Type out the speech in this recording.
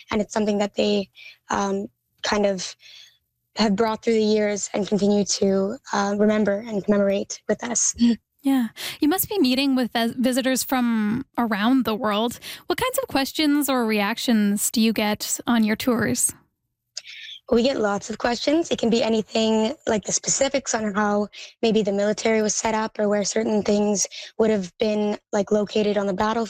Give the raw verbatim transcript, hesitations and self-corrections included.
and it's something that they um, kind of have brought through the years and continue to uh, remember and commemorate with us. Yeah. You must be meeting with vis- visitors from around the world. What kinds of questions or reactions do you get on your tours? We get lots of questions. It can be anything like the specifics on how maybe the military was set up or where certain things would have been like located on the battlefield